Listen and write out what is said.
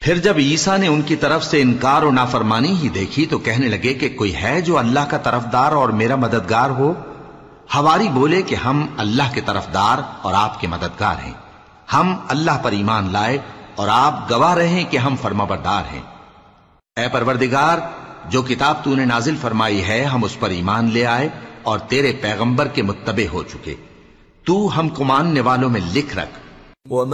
फिर जब ईसा ने उनकी तरफ से इनकार और नाफरमानी ही देखी तो कहने लगे कि कोई है जो अल्लाह का तरफदार और मेरा मददगार हो। हवारी बोले कि हम अल्लाह के तरफदार और आपके मददगार हैं। हम अल्लाह पर ईमान लाए और आप गवाह रहे कि हम फर्माबरदार हैं। ऐ परवरदिगार, जो किताब तूने नाजिल फरमाई है हम उस पर ईमान ले आए और तेरे पैगंबर के मुत्तबे हो चुके। तू हमको मानने वालों में लिख रख